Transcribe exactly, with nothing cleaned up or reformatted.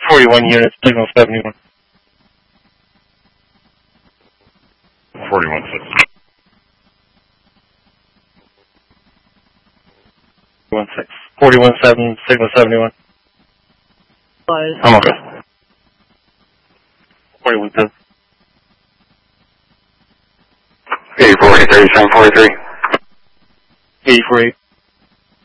forty-one units, signal seventy-one. forty-one six. One six. Forty-one seven, signal seventy-one. I'm okay. Forty-one seven. eighty-four eight thirty-seven forty-three. Eighty-four eight.